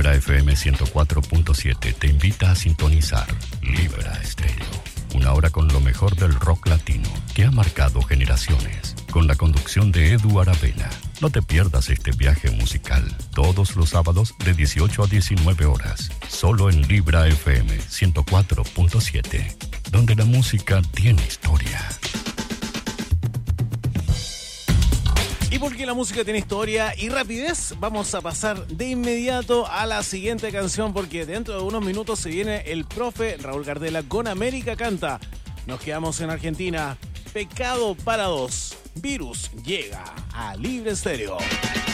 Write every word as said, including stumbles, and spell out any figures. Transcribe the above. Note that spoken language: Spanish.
Libra F M ciento cuatro punto siete te invita a sintonizar Libra Estéreo. Una hora con lo mejor del rock latino que ha marcado generaciones. Con la conducción de Edu Aravena. No te pierdas este viaje musical. Todos los sábados de dieciocho a diecinueve horas. Solo en Libra F M ciento cuatro punto siete. Donde la música tiene historia. Y porque la música tiene historia y rapidez, vamos a pasar de inmediato a la siguiente canción, porque dentro de unos minutos se viene el profe Raúl Gardela con América Canta. Nos quedamos en Argentina. Pecado para dos. Virus llega a Libre Estéreo.